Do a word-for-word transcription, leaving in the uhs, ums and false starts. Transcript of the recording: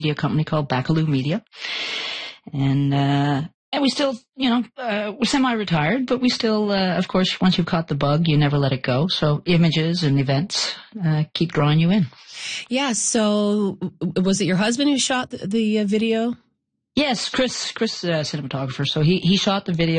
media company called Bacaloo Media. And, uh, and we still, you know, uh, we're semi-retired, but we still, uh, of course, once you've caught the bug, you never let it go. So images and events, uh, keep drawing you in. Yeah. So was it your husband who shot the, the uh, video? Yes, Chris, Chris, uh, cinematographer. So he, he shot the video.